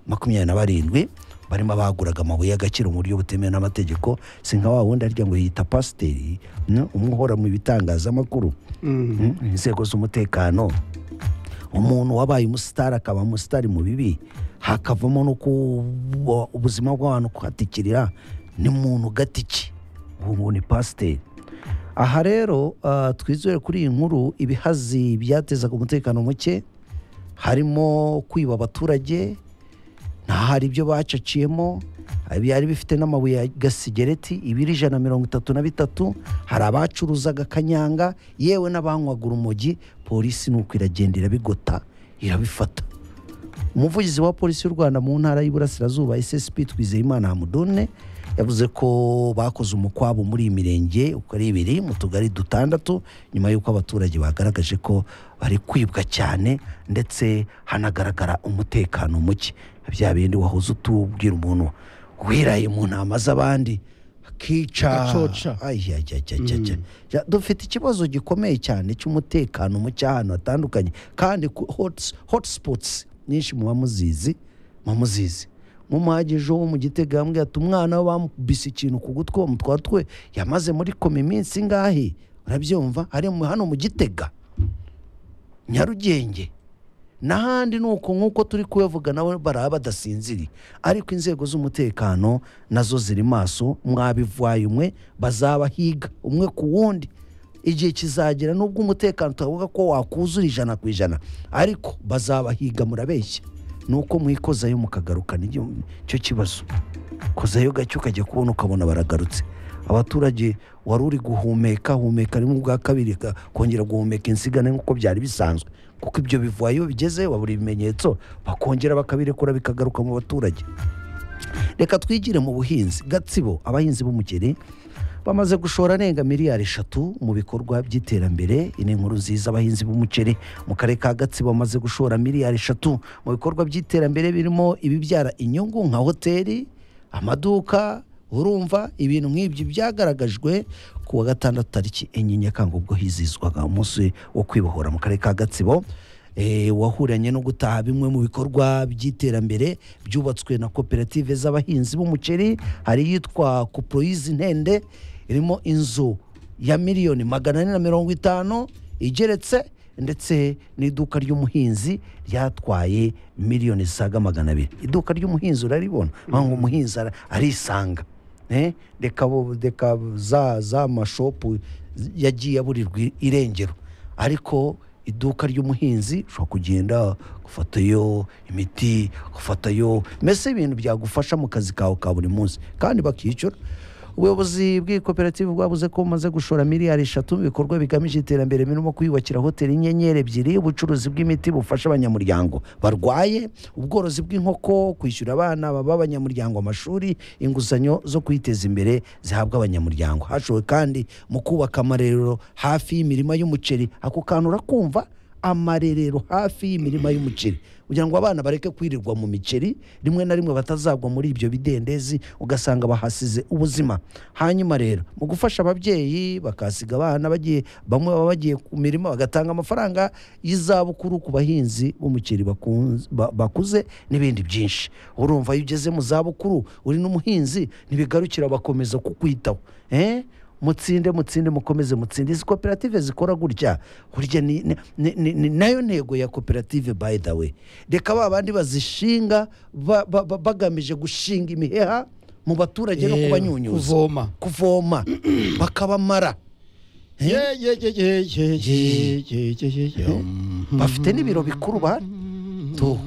27 barimo baguraga amabuye y'agaciro mu buryo butemewe n'amategeko. Si nka wa wundi arya ngo yita pasiteri umuhora mu bitangazamakuru. Inzego z'umutekano, umuntu wabaye umusitari akaba umusitari mu bibi, hakavamo no ubuzima bw'abantu kuhatikirira, ni muntu gatiki, ubu ni pasiteri. Aha rero twizere kuri iyi nkuru ibihazi byatezaga umutekano muke harimo kwiba abaturage, hari ibyo bacaciyemo, byari bifite n'amabuye ya gasigereti ibiri 133, hari abacuruzaga kanyanga, yewe n'abanywaga urumogi. Polisi nuko iragenda irabigota irabifata. Umuvugizi wa polisi y'u Rwanda mu ntara y'Iburasirazuba SSP Twizeyimana Hamudone yavuze ko bakoze umukwabo muri iyi mirenge uko ari 2 mu tugari 6 nyuma y'uko abaturage bagaragaje ko bari kwibwa cyane ndetse hanagaragara umutekano muke. Bya bindi wahoze utubwira umuntu wiraye mu ntama z'abandi akica. Dufite ikibazo gikomeye cyane cy'umutekano muke ahantu hatandukanye, kandi hotspots nyinshi muzizi. Mumuhageje wo mu Gitega yambwiye ati umwana we bamubise ikintu ku gutwi umutwara twe yamaze muri koma iminsi ngahe, urabyumva, ari hano mu Gitega, Nyarugenge n'ahandi. Nuko nk'uko turi kubivuga nawe baraba badasinziri, ariko inzego z'umutekano nazo ziri maso. Mwabivaye umwe bazabahiga umwe ku wundi. Igihe kizagera nubwo umutekano tutavuga ko wakuzura 100%, ariko bazabahiga murabeshya. Nuko mwikozayo mukagaruka n'icyo kibazo. Kozayo gacyo kajya kubona ukabona baragarutse. Abaturage wari uri guhumeka rimwe bwa kabiri kongera guhumeka insigane nk'uko byari bisanzwe, kuko ibyo bivayo bigeze wabura ibimenyetso bakongera bakabirekura bikagaruka mu baturage. Reka twigire mu buhinzi. Gatsibo, abahinzi b'umuceri bamaze gushora arenga miliyari 3 mu bikorwa by'iterambere. Ini nkuru nziza, abahinzi b'umuceri mu karere ka Gatsibo bamaze gushora miliyari 3 mu bikorwa by'iterambere birimo ibibyara inyungu nka hoteli, amaduka. Urumva ibintu nk'ibyo byagaragajwe ku wa 6 tariki 4 Nyakanga ubwo hizizwaga umunsi wo kwibohora mu karere ka Gatsibo. Wahuranye no gutaha bimwe mu bikorwa by'iterambere byubatswe na koperative z'abahinzi b'umuceri. Hari yitwa Kuproyizi Ntende, irimo inzu ya miliyoni 450 igeretse, ndetse n'iduka ry'umuhinzi ryatwaye miliyoni zisaga 200. Iduka ry'umuhinzi uraribona, ngo umuhinzi arisanga. Deka za mashopu yagiye aburirwa irengero, ariko iduka ry'umuhinzi ushobora kugenda gufatayo imiti, gufatayo mbese ibintu byagufasha mu kazi kawe ka buri munsi kandi bakicura. Ubuyobozi bw'ikoperative bwavuze ko bumaze gushora miliyari 3 mu bikorwa bigamije iterambere birimo kwiyubakira hoteli inyenyeri 2, ubucuruzi bw'imiti bufasha abanyamuryango barwaye, ubworozi bw'inkoko, kwishyura abana b'abanyamuryango amashuri, inguzanyo zo kwiteza imbere zihabwa abanyamuryango. Hashowe kandi mu kubaka amarerero hafi y'imirima y'umuceri. Ako kantu urakumva, amarerero hafi y'imirima y'umuceri, kugira ngo abana bareke kwirirwa mu miceri, rimwe na rimwe batazagwa muri ibyo bidendezi ugasanga bahasize ubuzima. Hanyuma rero mu gufasha ababyeyi bakasiga abana bamwe baba bagiye ku mirimo, bagatanga amafaranga y'izabukuru ku bahinzi b'umuceri bakuze n'ibindi byinshi. Urumva iyo ugeze mu zabukuru uri n'umuhinzi ntibigarukira bakomeza kukwitaho. Mutsinde mukomeze mutsinde. Izi koperative zikora gutya burya ni nayo ntego ya koperative by the way. Reka babandi bazishinga bagamije gushinga imiheha mu baturage no kubanyunyuza kuvoma bakabamara. Bafite n'ibiro bikuru bahari tu.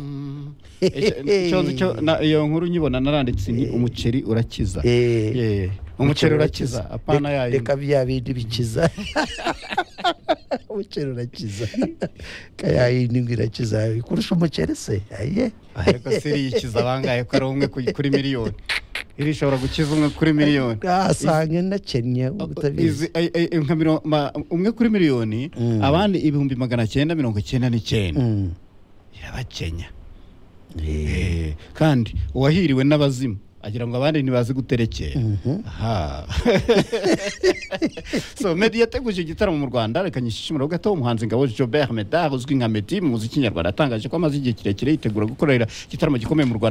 Iyo nkuru nyibona naranditse ni umuceri urakiza. Umuceri urakiza apana yayo. Reka bya bindi bikiza. Umuceri urakiza. Kayayi n'ingirakiza kurusha umuceri se. Ariko siri yikiza bangaye ko ari umwe kuri miliyoni. Irishobora gukiza umwe kuri miliyoni. Asange nakennye ubutabizi. Umwe kuri miliyoni, abandi 999. Irabakenya. Kandi uwahiriwe n'abazimu agira ngo abandi ntibazi guterekera. So Meddy yateguje igitaramo mu Rwanda. Reka nyishimira gato umuhanzi Ngabo Jobert Medard uzwi nka Meddy mu muziki nyarwanda atangaje ko amaze igihe kirekire yitegura gukorera igitaramo gikomeye mu Rwanda